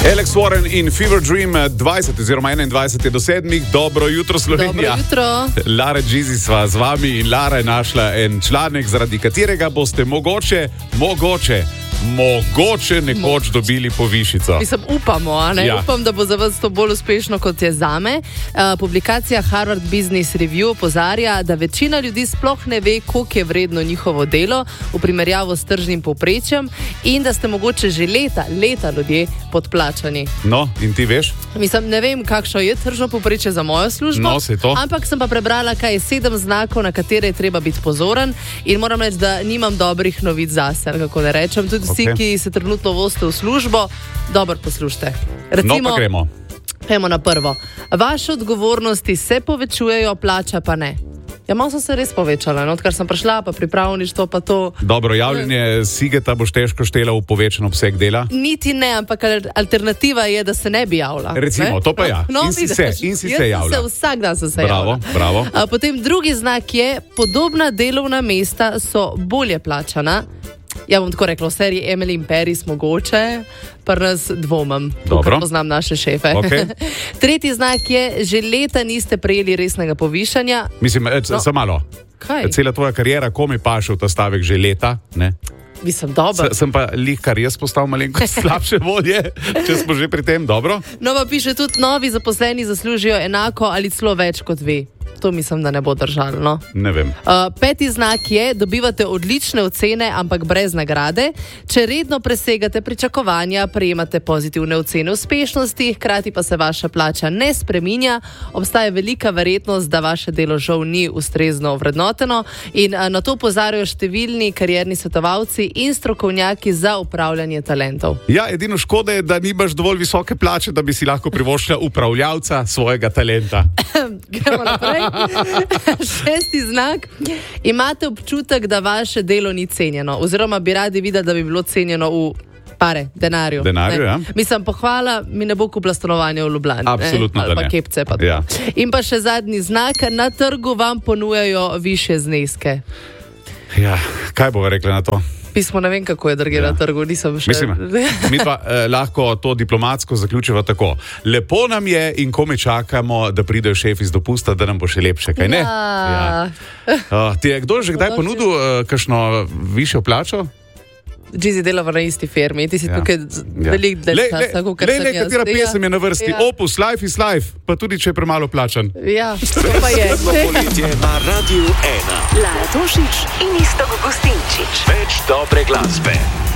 Alex Warren in Fever Dream 20 oziroma 21 do 7. Dobro jutro, Slovenija. Dobro jutro. Lara Džizi sva z vami in Lara je našla en članek, zaradi katerega boste mogoče nekoč dobili povišico. Mislim, upamo, a ne? Ja. Upam, da bo za vas to bolj uspešno, kot je zame. Publikacija Harvard Business Review opozarja, da večina ljudi sploh ne ve, koliko je vredno njihovo delo v primerjavu s tržnim povprečjem in da ste mogoče že leta ljudje podplačani. No, in ti veš? Mislim, ne vem, kakšno je tržno povprečje za mojo službo, No, saj to. ampak sem pa prebrala, kaj je 7 znakov, na katere je treba biti pozoren in moram reči, da nimam dobrih novic zase, kako da rečem. Tudi vsi, ki se trenutno vozite v službo, dobro poslušajte. Recimo, No, pa gremo. Gremo na prvo. Vaše odgovornosti se povečujejo, plača pa ne. Ja, malo sem se res povečala, no, odkar sem prišla, pa pripravništvo, pa to. Dobro, javljanje Sigeta boš težko štela v povečan obseg dela. Niti ne, ampak alternativa je, da se ne bi javila. Recimo, ne? to pa ja. No, In si se Jaz javila. sem se vsak dan se Bravo, javila. bravo. Potem drugi znak je, podobna delovna mesta so bolje plačana. Ja, bom tako rekla, v seriji Emily in Paris mogoče, pa nas dvomim, Dobro. ker poznam naše šefe. Okej. Tretji znak je, že leta niste prejeli resnega povišanja. Mislim, samo malo. Kaj? Cela tvoja karijera, ko mi paše v ta stavek že leta, ne? Mislim, dobro. Sem pa kar jaz postal malenkost slabše volje, če smo že pri tem, dobro? No, pa piše tudi, novi zaposleni zaslužijo enako ali celo več kot vi. To mislim, da ne bo držalo, no. Ne vem. Peti znak je, dobivate odlične ocene, ampak brez nagrade. Če redno presegate pričakovanja, prejemate pozitivne ocene uspešnosti, hkrati pa se vaša plača ne spreminja, obstaja velika verjetnost, da vaše delo žal ni ustrezno ovrednoteno in na to opozarjajo številni karierni svetovalci in strokovnjaki za upravljanje talentov. Ja, edino škoda je, da nimaš dovolj visoke plače, da bi si lahko privoščila upravljavca svojega talenta. Gremo naprej. Šesti znak. Imate občutek, da vaše delo ni cenjeno, oziroma bi radi videli, da bi bilo cenjeno v denarju. Denarju, ja. Mislim, pohvala mi ne bo kupila stanovanja v Ljubljani. Absolutno, ali da pa ne. kepce. Pa Ja. In pa še zadnji znak. Na trgu vam ponujajo višje zneske. Ja, kaj bova rekla na to? Pismo ne vem, kako je drugje na trgu, nisem še... Mislim, mi pa lahko to diplomatsko zaključiva tako. Lepo nam je in ko me čakamo, da pridejo šefi z dopusta, da nam bo še lepše, kaj ne? Ja. Ti je kdo že kdaj ponudil kakšno višjo plačo? Džizi delava na isti firmi, ti si tukaj veliko dlje časa, kot sem jaz. Katera pesem je na vrsti? Ja. Opus, Life is Life, pa tudi če je premalo plačan. Ja, to pa je. Poletje na Radiu 1. Lara Tošić in Iztok Gostinčič. Več dobre glasbe.